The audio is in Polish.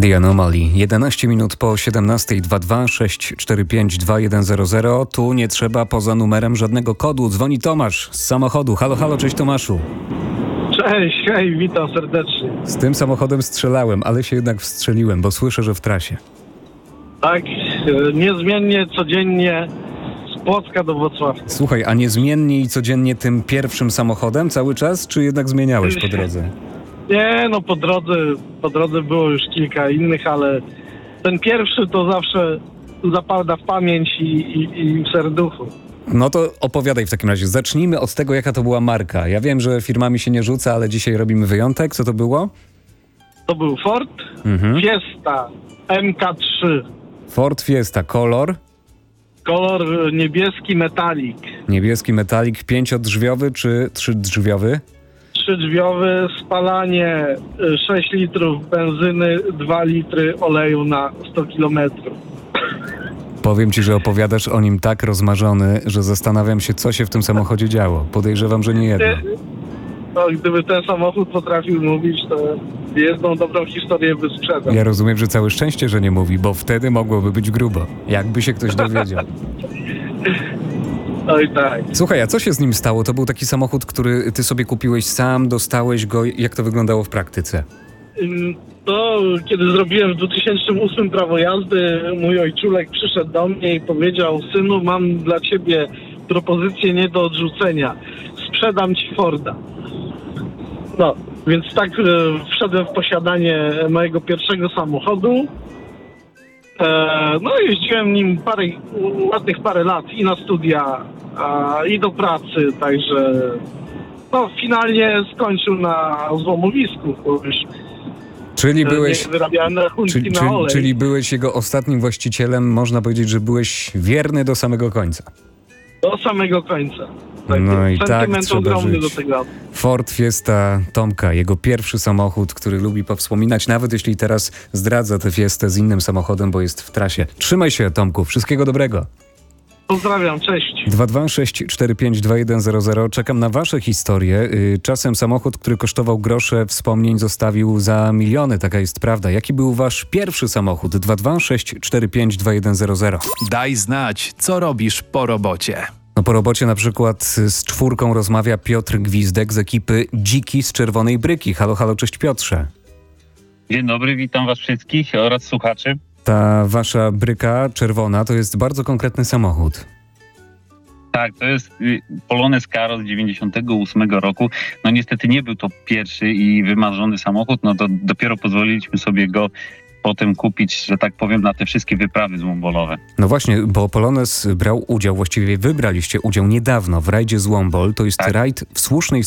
The Anomaly. 11 minut po 17, 22 645 2100. Tu nie trzeba poza numerem żadnego kodu. Dzwoni Tomasz z samochodu. Halo, halo, cześć Tomaszu. Cześć, hej, witam serdecznie. Z tym samochodem strzelałem, ale się jednak wstrzeliłem, bo słyszę, że w trasie. Tak, niezmiennie, codziennie z Płocka do Wrocławia. Słuchaj, a niezmiennie i codziennie tym pierwszym samochodem cały czas, czy jednak zmieniałeś po drodze? Nie, no po drodze było już kilka innych, ale ten pierwszy to zawsze zapada w pamięć i w serduchu. No to opowiadaj w takim razie. Zacznijmy od tego, jaka to była marka. Ja wiem, że firmami się nie rzuca, ale dzisiaj robimy wyjątek. Co to było? To był Ford Fiesta MK3. Ford Fiesta. Kolor? Kolor niebieski metalik. Niebieski metalik, 5-drzwiowy czy 3-drzwiowy? 3-drzwiowy, spalanie 6 litrów benzyny, 2 litry oleju na 100 kilometrów. Powiem ci, że opowiadasz o nim tak rozmarzony, że zastanawiam się, co się w tym samochodzie działo. Podejrzewam, że nie jedno. No, gdyby ten samochód potrafił mówić, to jedną dobrą historię by sprzedał. Ja rozumiem, że całe szczęście, że nie mówi, bo wtedy mogłoby być grubo. Jakby się ktoś dowiedział. Oj tak. Słuchaj, a co się z nim stało? To był taki samochód, który ty sobie kupiłeś sam, dostałeś go. Jak to wyglądało w praktyce? To kiedy zrobiłem w 2008 prawo jazdy, mój ojczulek przyszedł do mnie i powiedział: synu, mam dla ciebie propozycję nie do odrzucenia. Sprzedam ci Forda. No, więc tak wszedłem w posiadanie mojego pierwszego samochodu. No jeździłem nim ładnych parę lat i na studia, i do pracy, także no finalnie skończył na złomowisku, bo już Czyli byłeś, wyrabiałem rachunki na olej. czyli byłeś jego ostatnim właścicielem, można powiedzieć, że byłeś wierny do samego końca. Do samego końca. Tak, No i tak sentyment trzeba ogromny żyć. do tego. Ford Fiesta Tomka, jego pierwszy samochód, który lubi powspominać, nawet jeśli teraz zdradza tę Fiestę z innym samochodem, bo jest w trasie. Trzymaj się, Tomku, wszystkiego dobrego. Pozdrawiam, cześć. 226452100. Czekam na wasze historie. Czasem samochód, który kosztował grosze, wspomnień zostawił za miliony, taka jest prawda. Jaki był wasz pierwszy samochód? 226452100. Daj znać, co robisz po robocie. No po robocie na przykład z 4 rozmawia Piotr Gwizdek z ekipy Dziki z Czerwonej Bryki. Halo, halo, cześć Piotrze. Dzień dobry, witam was wszystkich oraz słuchaczy. Ta wasza bryka czerwona to jest bardzo konkretny samochód. Tak, to jest Polonez Karo z 98 roku. No niestety nie był to pierwszy i wymarzony samochód, no to dopiero pozwoliliśmy sobie go potem kupić, że tak powiem, na te wszystkie wyprawy złombolowe. No właśnie, bo Polonez brał udział, właściwie wybraliście udział niedawno w rajdzie Złombol. To jest Tak. rajd w słusznej